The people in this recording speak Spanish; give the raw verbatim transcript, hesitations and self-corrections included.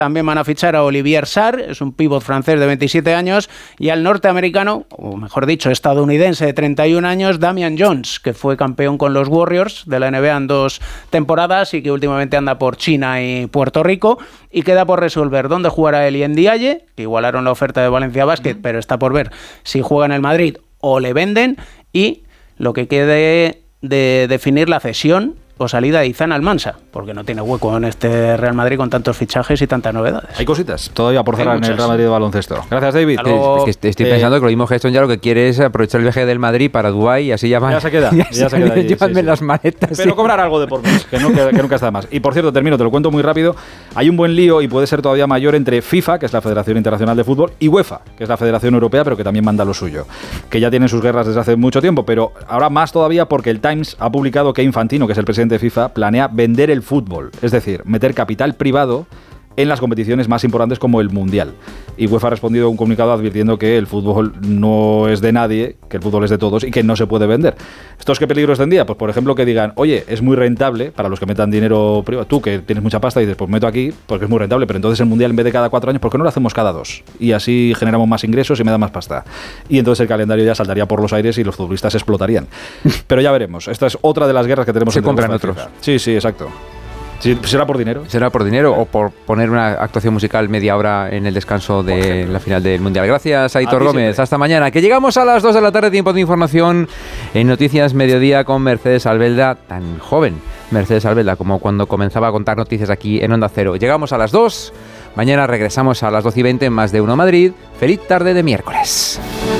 También van a fichar a Olivier Sarr, es un pívot francés de veintisiete años, y al norteamericano, o mejor dicho, estadounidense de treinta y un años, Damian Jones, que fue campeón con los Warriors de la N B A en dos temporadas y que últimamente anda por China y Puerto Rico, y queda por resolver dónde jugará él y Ndiaye, que igualaron la oferta de Valencia Basket, mm. pero está por ver si juega en el Madrid o le venden, y lo que quede de definir la cesión o salida de Izan Almansa, porque no tiene hueco en este Real Madrid con tantos fichajes y tantas novedades. Hay cositas todavía por cerrar en el Real Madrid de baloncesto. Gracias, David. Es, es que estoy pensando eh, que lo mismo Geston ya lo que quiere es aprovechar el viaje del Madrid para Dubái y así ya van. Ya se queda. Ya, ya se queda. Llévanme sí, sí. las maletas. Pero sí. cobrar algo de por mes, que, no, que, que nunca está de más. Y por cierto, termino, te lo cuento muy rápido. Hay un buen lío y puede ser todavía mayor entre FIFA, que es la Federación Internacional de Fútbol, y UEFA, que es la Federación Europea, pero que también manda lo suyo. Que ya tienen sus guerras desde hace mucho tiempo, pero ahora más todavía porque el Times ha publicado que Infantino, que es el presidente de FIFA, planea vender el fútbol, es decir, meter capital privado en las competiciones más importantes como el Mundial. Y UEFA ha respondido a un comunicado advirtiendo que el fútbol no es de nadie, que el fútbol es de todos y que no se puede vender. ¿Estos qué peligros tendría? Pues por ejemplo que digan, oye, es muy rentable para los que metan dinero privado. Tú que tienes mucha pasta y dices, pues meto aquí porque es muy rentable, pero entonces el Mundial en vez de cada cuatro años, ¿por qué no lo hacemos cada dos? Y así generamos más ingresos y me da más pasta. Y entonces el calendario ya saltaría por los aires y los futbolistas explotarían. Pero ya veremos. Esta es otra de las guerras que tenemos. Se compran otros. Sí, sí, exacto. ¿Será por dinero? Será por dinero o por poner una actuación musical media hora en el descanso de la final del Mundial. Gracias, Aitor Gómez. Siempre. Hasta mañana. Que llegamos a las dos de la tarde, tiempo de información en Noticias Mediodía con Mercedes Albelda, tan joven. Mercedes Albelda, como cuando comenzaba a contar noticias aquí en Onda Cero. Llegamos a las dos. Mañana regresamos a las doce y veinte en Más de Uno Madrid. Feliz tarde de miércoles.